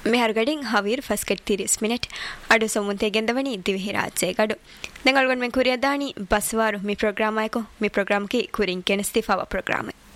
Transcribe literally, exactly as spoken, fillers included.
මෙහර ගඩින් හවීර් ෆස්කට් තිරිස් මිනිಟ್ අඩු සොමුන්තේ ගෙන්දවනි දිවිහි රාජ්‍යය ගඩු දෙංගල්ගොන් මෙන් කුරියදානි බස්වාරු මි ප්‍රෝග්‍රාම් අයකෝ මි ප්‍රෝග්‍රාම් කි කුරින් කෙනස්ති ෆව ප්‍රෝග්‍රාම්